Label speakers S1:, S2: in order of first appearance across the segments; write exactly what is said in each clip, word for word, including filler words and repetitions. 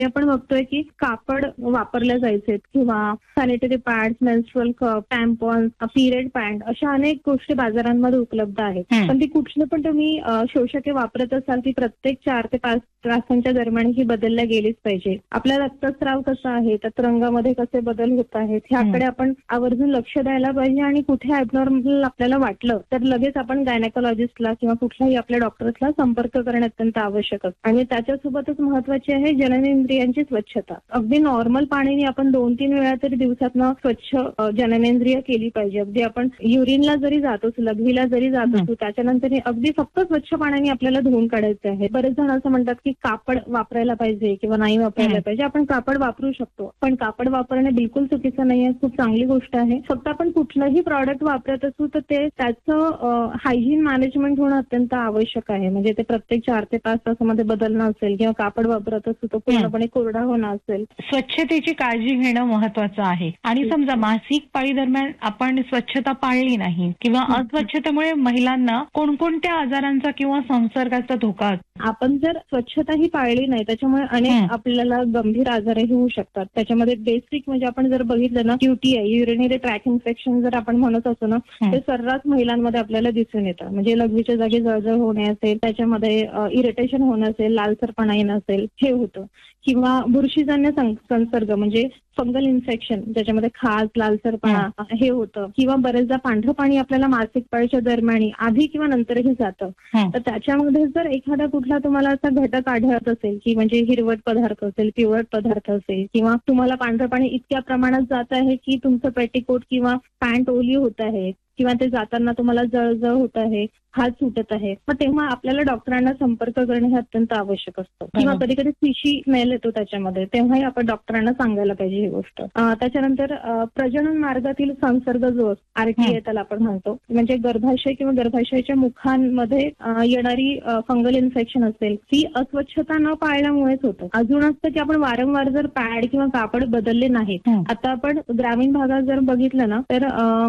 S1: आपण बघतोय की कापड वापरले जायचे किंवा sanitary pads, menstrual cup, टॅम्पॉन्स, period pad अशा अनेक गोष्टी बाजारांमध्ये उपलब्ध आहेत. पण ती कुठली पण तुम्ही शोषके वापरत असाल ती प्रत्येक चार ते पाच तासांच्या दरम्यान ही बदलल्या गेलीच पाहिजे. आपला रक्तस्राव कसा आहे, त्यात रंगामध्ये कसे बदल होत आहेत ह्याकडे आपण आवर्जून लक्ष द्यायला पाहिजे आणि कुठे ॲबनॉर्मल आपल्याला वाटलं तर लगेच आपण गायनेकोलॉजिस्टला किंवा कुठल्याही आपल्या डॉक्टरला संपर्क करणे अत्यंत आवश्यक असतं. आणि त्याच्यासोबतच महत्वाची आहे जननेंद्रियांची स्वच्छता. अगदी नॉर्मल पाण्याने आपण दोन तीन वेळा तरी दिवसातनं स्वच्छ जननेंद्रिय केली पाहिजे. अगदी आपण युरिनला जरी जात असू, लघवीला जरी जात असू, त्याच्यानंतर अगदी फक्त स्वच्छ पाण्याने आपल्याला धुवून काढायचे आहे. बरेच जण असं म्हणतात की कापड वापरायला पाहिजे किंवा नाही वापरायला पाहिजे. आपण कापड वापरू शकतो, पण कापड वापरणे बिलकुल चुकीचं नाहीये, खूप चांगली गोष्ट आहे. फक्त आपण कुठलंही प्रॉडक्ट वापरत असू तर ते त्याचं हायजीन मॅनेजमेंट होणं अत्यंत आवश्यक आहे. म्हणजे ते प्रत्येक चार ते पाच तासामध्ये बदलणं असेल किंवा कापड वापरत असू तो पूर्णपणे कोरडा होणं असेल.
S2: स्वच्छतेची काळजी घेणं महत्वाचं आहे. आणि समजा मासिक पाळी दरम्यान आपण स्वच्छता पाळली नाही किंवा अस्वच्छतेमुळे महिलांना कोणकोणत्या आजारांचा किंवा संसर्गाचा धोका असतो?
S1: आपण जर स्वच्छता ही पाळली नाही त्याच्यामुळे अनेक आपल्याला गंभीर आजारही होऊ शकतात. त्याच्यामध्ये बेसिक म्हणजे आपण जर बघितलं ना यूटीआय, युरिनरी ट्रॅक इन्फेक्शन जर आपण म्हणत असो ना ते सर्रास महिलांमध्ये आपल्याला दिसून येतं. म्हणजे लघवीच्या जागी जळजळ होणे असेल, त्याच्यामध्ये इरिटेशन होणं असेल, लालसरपणा येणं असेल हे होतं. किंवा बुरशीजन्य संसर्ग म्हणजे फंगल इन्फेक्शन ज्याच्यामध्ये खाज, लालसरपणा हे होतं. किंवा बरेचदा पांढरं पाणी आपल्याला मासिक पाळीच्या दरम्यान आधी किंवा नंतरही जातं. तर त्याच्यामध्ये जर एखादा कुठला तुम्हाला असा घटक आढळत असेल की म्हणजे हिरवट पदार्थ असेल, पिवळट पदार्थ असेल किंवा तुम्हाला पांढरं पाणी इतक्या प्रमाणात जात आहे की तुमचं पेटिकोट किंवा पॅन्ट ओली होत आहे किंवा ते जाताना तुम्हाला जळजळ होत आहे, हात सुटत आहे, मग तेव्हा आपल्याला डॉक्टरांना संपर्क करणे हे अत्यंत आवश्यक असतं. किंवा कधी कधी शिशी स्मेल येतो त्याच्यामध्ये, तेव्हाही आपण डॉक्टरांना सांगायला पाहिजे ही गोष्ट. त्याच्यानंतर प्रजनन मार्गातील संसर्ग जो असतो आरटीए त्याला आपण म्हणतो, म्हणजे गर्भाशय किंवा गर्भाशयाच्या मुखांमध्ये येणारी फंगल इन्फेक्शन असेल ती अस्वच्छता न पाळल्यामुळेच होतं. अजून असतं की आपण वारंवार जर पॅड किंवा कापड बदलले नाहीत. आता आपण ग्रामीण भागात जर बघितलं ना तर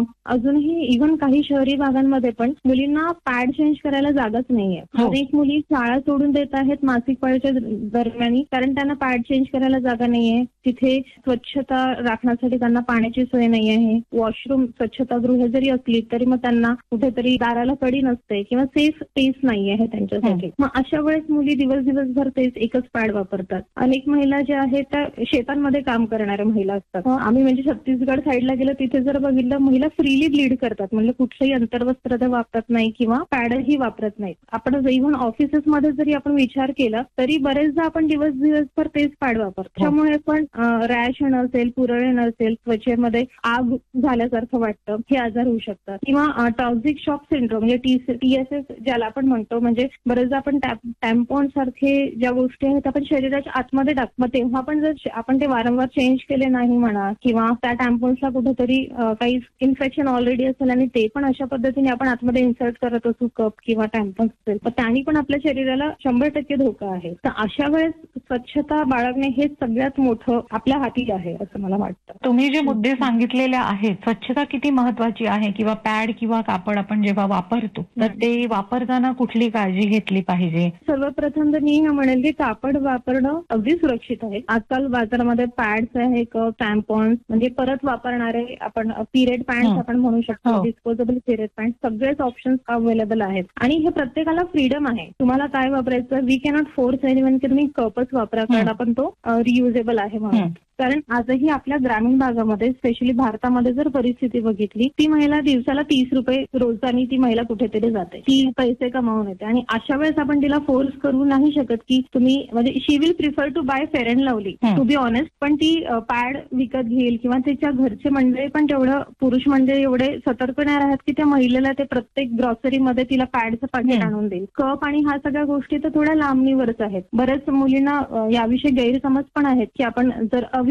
S1: अजूनही इव्हन काही शहरी भागांमध्ये पण मुलींना पॅड चेंज करायला जागाच नाहीये. अनेक मुली शाळा सोडून देत आहेत मासिक पाळीच्या दरम्यान कारण त्यांना पॅड चेंज करायला जागा नाहीये. तिथे स्वच्छता राखण्यासाठी त्यांना पाण्याची सोय नाही आहे. वॉशरूम स्वच्छतागृह जरी असली तरी मग त्यांना कुठेतरी दाराला कडी नसते किंवा सेफ स्पेस नाही आहे त्यांच्यासाठी. मग अशा वेळेस मुली दिवस दिवसभर तेच एकच पॅड वापरतात. अनेक महिला ज्या आहेत त्या शेतांमध्ये काम करणाऱ्या महिला असतात. आम्ही म्हणजे छत्तीसगड साईडला गेलो तिथे जर बघितलं महिला फ्रीली ब्लीड करतात. म्हणजे कुठलंही अंतर्वस्त्र ते वापरत नाही किंवा पॅडही वापरत नाहीत. आपण इव्हन ऑफिसेसमध्ये जरी आपण विचार केला तरी बरेचदा आपण दिवस दिवसभर तेच पॅड वापरतो. त्यामुळे पण रॅश येणं असेल, पुरळ येणं असेल, त्वचेमध्ये आग झाल्यासारखं वाटतं हे आजार होऊ शकतात. किंवा टॉक्सिक शॉक सिंड्रोम म्हणजे टीएसएस ज्याला आपण म्हणतो, म्हणजे बरेचदा आपण टॅम्पॉन सारखे ज्या गोष्टी आहेत आपण शरीराच्या आतमध्ये टाकतो. मग तेव्हा पण जर आपण ते वारंवार चेंज केले नाही म्हणा किंवा त्या टॅम्पॉन्सला कुठेतरी काही इन्फेक्शन ऑलरेडी असेल आणि ते पण अशा पद्धतीने आपण आतमध्ये इन्सर्ट करत असू कप किंवा टॅम्पॉन्स असेल तर त्यांनी पण आपल्या शरीराला शंभर टक्के धोका आहे. तर अशा वेळेस स्वच्छता बाळगणे हे सगळ्यात मोठं आपल्या हाती आहे असं मला वाटतं.
S2: तुम्ही जे मुद्दे सांगितलेले आहेत, स्वच्छता किती महत्वाची आहे किंवा पॅड किंवा कापड आपण जेव्हा वापरतो तर ते वापरताना कुठली काळजी घेतली पाहिजे?
S1: सर्वप्रथम तर मी म्हणेल की कापड वापरणं अगदी सुरक्षित आहे. आजकाल बाजारामध्ये पॅड्स आहे, टॅम्पॉन्स म्हणजे परत वापरणारे आपण पिरियड पॅन्ट्स आपण म्हणू शकतो, डिस्पोजेबल पिरियड पॅन्ट सगळेच ऑप्शन्स अवेलेबल आहेत. आणि हे प्रत्येकाला फ्रीडम आहे तुम्हाला काय वापरायचं. वी कॅनॉट फोर्स एनीवन की तुम्ही कपच वापरा कारण आपण तो रियुजेबल आहे म्हणून. कारण आजही आपल्या ग्रामीण भागामध्ये स्पेशली भारतामध्ये जर परिस्थिती बघितली ती महिला दिवसाला तीस रुपये रोजानी ती महिला कुठेतरी जाते, ती पैसे कमावून येते. आणि अशा वेळेस आपण तिला फोर्स करू नाही शकत की तुम्ही म्हणजे शी will prefer to bye fair and lovely to be honest. पण ती पॅड विकत घेईल किंवा तिच्या घरचे मंडळी पण तेवढं पुरुष मंडळी एवढे सतर्क नाही राहत की त्या महिलेला ते प्रत्येक ग्रॉसरीमध्ये तिला पॅडचं पाकिट आणून देईल. कप आणि ह्या सगळ्या गोष्टी तर थोड्या लांबणीवरच आहेत. बऱ्याच मुलींना याविषयी गैरसमज पण आहेत की आपण जर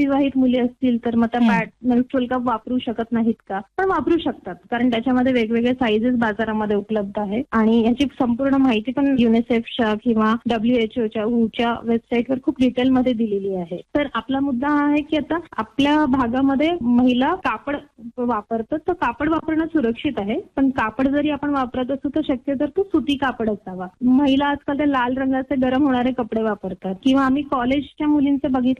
S1: अविवाहित मुली असतील तर मग त्या पॅड मेन्स्ट्रुअल कप वापरू शकत नाहीत का? पण वापरू शकतात, कारण त्याच्यामध्ये वेगवेगळे साईजेस बाजारामध्ये उपलब्ध आहे आणि याची संपूर्ण माहिती पण युनिसेफच्या किंवा डब्ल्यूएचओच्या च्या वेबसाईटवर खूप डिटेलमध्ये दिलेली आहे. तर आपला मुद्दा हा आहे की आता आपल्या भागामध्ये महिला कापड वापरतात, तर कापड वापरणं सुरक्षित आहे, पण कापड जरी आपण वापरत असू तर शक्य तर तो सुती कापड असावा. महिला आजकाल ते लाल रंगाचे गरम होणारे कपडे वापरतात किंवा आम्ही कॉलेजच्या मुलींचे बघितलं